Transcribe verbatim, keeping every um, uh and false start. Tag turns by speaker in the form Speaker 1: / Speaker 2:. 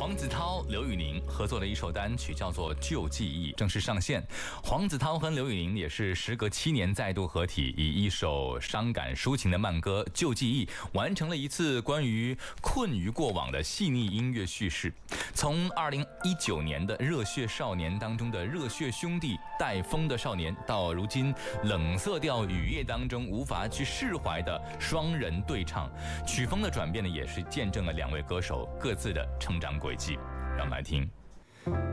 Speaker 1: 黄子韬、刘宇宁合作的一首单曲叫做《旧记忆》正式上线。黄子韬和刘宇宁也是时隔七年再度合体，以一首伤感抒情的慢歌《旧记忆》完成了一次关于困于过往的细腻音乐叙事。从二零一九年的热血少年当中的热血兄弟带风的少年，到如今冷色调雨夜当中无法去释怀的双人对唱，曲风的转变呢，也是见证了两位歌手各自的成长轨迹。让我们来听。